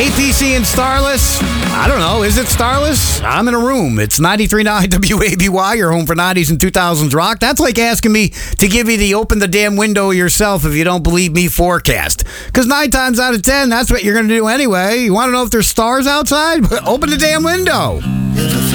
APC and Starless. I don't know. Is it Starless? I'm in a room. It's 93.9 WABY, your home for 90s and 2000s rock. That's like asking me to give you the open the damn window yourself if you don't believe me forecast. Because 9 times out of 10, that's what you're going to do anyway. You want to know if there's stars outside? Open the damn window.